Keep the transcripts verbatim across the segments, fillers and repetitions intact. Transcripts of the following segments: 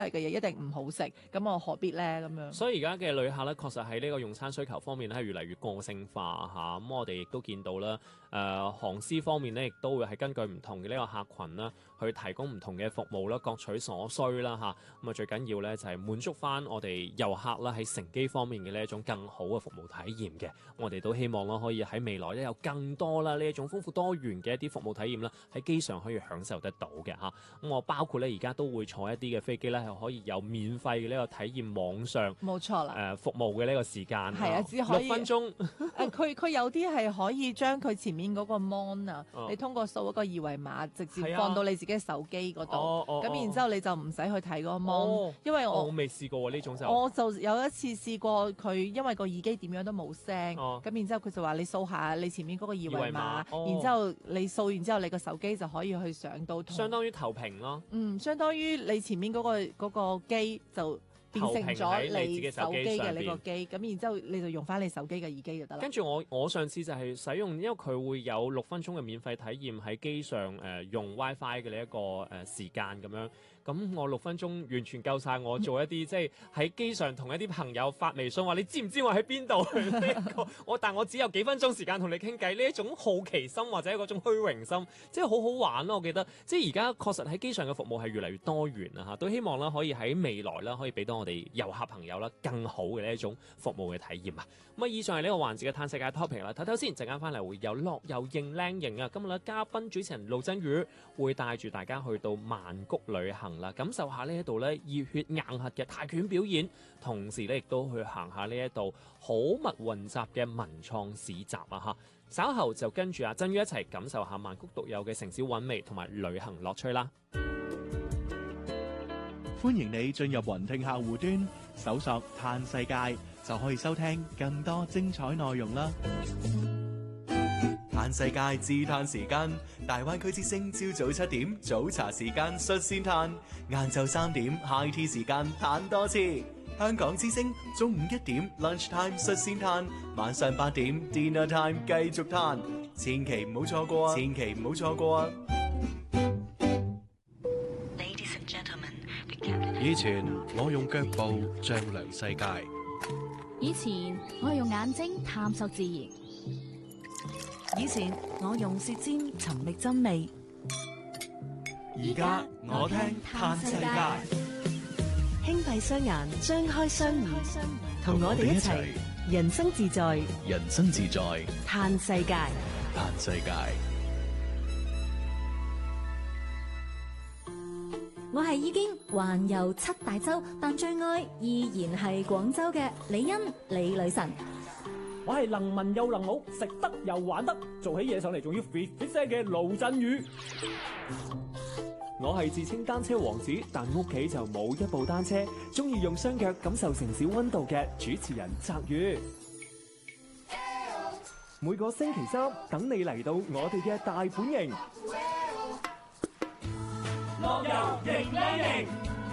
嘅嘢一定唔好食，咁我何必咧咁樣？ 所以而家嘅旅客咧，確實喺呢個用餐需求方面咧，係越嚟越個性化嚇。咁、啊、我哋亦都見到啦，誒、呃、航司方面咧，亦都會係根據唔同嘅呢個客群啦，去提供唔同嘅服務啦，各取所需啦嚇。咁啊，最緊要咧就係滿足翻我哋遊客啦喺乘機方面嘅呢一種更好嘅服務體驗嘅。我哋都希望啦，可以喺未來咧有更多啦呢一種豐富多元嘅一啲服務體驗啦，喺機上可以享受得到嘅嚇。咁我包括咧而家都會坐一啲嘅飛機咧，係可以有免費嘅呢個體驗網上冇錯啦，誒、 呃、服務嘅呢個時間係啊，只可以六分鐘。 誒佢佢有啲係可以將佢前面嗰個 mon 啊、哦，你通過掃一個二維碼，直接放到你自己嘅手機嗰度。咁、哦哦、然之後你就唔使去睇嗰個 mon，、哦、因為我、 哦、我未試過呢種就。 我就有一次試過佢，因為個耳機點樣都冇聲。咁、哦、然之後佢就話你掃下你前面嗰個二維碼，哦、然之後你掃完之後你個手機就可以去上到。相當於投屏咯。 嗯，相當於你前面嗰、嗰個嗰、嗰個機就變成咗你手機嘅呢個機，咁然之後你就用翻你手機嘅耳機就得啦。 跟住我我上次就係使用，因為佢會有六分鐘嘅免費體驗喺機上誒、呃、用 WiFi 嘅呢一個誒、呃、時間咁樣。咁我六分鐘完全夠晒我做一啲即係喺機上同一啲朋友發微信話你知唔知我喺邊度？我但我只有幾分鐘時間同你傾偈，呢一種好奇心或者嗰種虛榮心，即係好好玩咯。我記得即係而家確實喺機上嘅服務係越嚟越多元啊嚇，都希望啦可以喺未來啦可以俾到我哋遊客朋友啦更好嘅呢一種服務嘅體驗啊。咁啊，以上係呢個環節嘅嘆世界 topic 啦，睇睇先，陣間翻嚟會有樂遊認靚型啊。今日咧嘉賓主持人盧振宇會帶住大家去到曼谷旅行啦，感受下呢一度咧熱血硬核嘅泰拳表演，同時咧亦都去行下呢一度好密混雜嘅文創市集啊嚇！稍後就跟住阿振宇一齊感受下曼谷獨有嘅城市韻味同埋旅行樂趣啦！ 歡迎你進入雲聽客戶端，搜索嘆世界就可以收聽更多精彩內容啦！嘆世界自嘆時間，大灣區之聲朝早七點早茶時間率先嘆，晏晝三點 high tea 時間嘆多次。香港之聲中午一點 lunch time 率先嘆，晚上八點 dinner time 繼續嘆，千祈唔好錯過啊！千祈唔好錯過啊！ 以前我用腳步丈量世界， 以前我用眼睛探索自然，以前我用舌尖尋覓真味， 而家我聽嘆世界， 輕閉雙眼，張開雙耳，同我哋一齊人生自在， 人生自在嘆世界， 嘆世界。 我係已經環遊七大洲，但最愛依然係廣州嘅李欣李女神。 我係能文又能武，食得又玩得，做起嘢上嚟仲要 fit fit 聲嘅盧振宇。我係自稱單車王子，但屋企就冇一部單車，中意用雙腳感受城市溫度嘅主持人澤宇。每個星期三等你嚟到我哋嘅大本營。樂遊認靚型，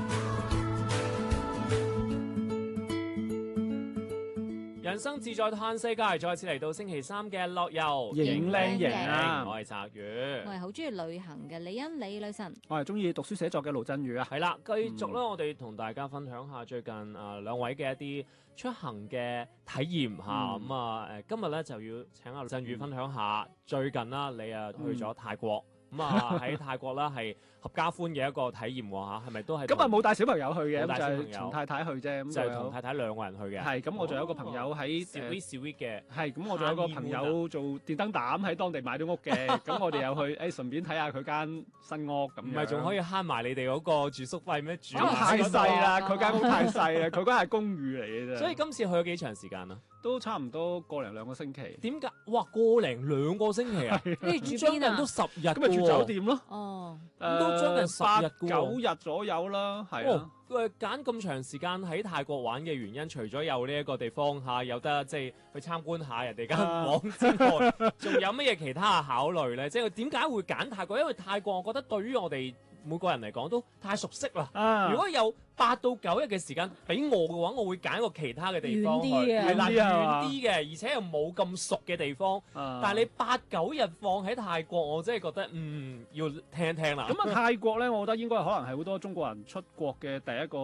人生自在嘆世界，再次嚟到星期三嘅樂遊認靚型啊！ 我係澤宇， 我係好中意旅行嘅李欣李女神， 我係中意讀書寫作嘅盧振宇啊！ 係啦，繼續咧，我哋同大家分享下最近啊兩位嘅一啲出行嘅體驗嚇，咁啊誒今日咧就要請阿盧振宇分享下最近啦，你啊去咗泰國。咁啊喺泰國啦，係合家歡嘅一個體驗喎嚇，係咪都係？ 今日冇帶小朋友去嘅， 冇帶小朋友， 就係同太太去啫。咁就係同太太兩個人去嘅。係， 咁我仲有一個朋友喺 sweet sweet 嘅。係， 咁我仲有個朋友做電燈膽喺當地買到屋嘅，咁我哋又去誒順便睇下佢間新屋咁。唔係仲可以慳埋你哋嗰個住宿費咩？住太細啦，佢間屋太細啦，佢間係公寓嚟嘅啫。 所以今次去咗幾長時間啊？ 都差唔多個零兩個星期。點解？哇，個零兩個星期啊！你住將近都十日， 咁咪住酒店咯。 哦， 咁都將近十日九日左右啦，係啊。 誒，揀咁長時間喺泰國玩嘅原因，除咗有呢一個地方嚇，有得即係去參觀下人哋間房之外，仲有乜嘢其他嘅考慮咧？即係點解會揀泰國？因為泰國我覺得對於我哋每個人嚟講都太熟悉啦。啊、如果有八到九日嘅時間俾我嘅話，我會揀個其他嘅地方去，係啦，遠啲嘅，而且又冇咁熟嘅地方。啊、但係你八九日放喺泰國，我真係覺得嗯要聽一聽啦。 咁啊，泰國咧，我覺得應該可能係好多中國人出國嘅第一個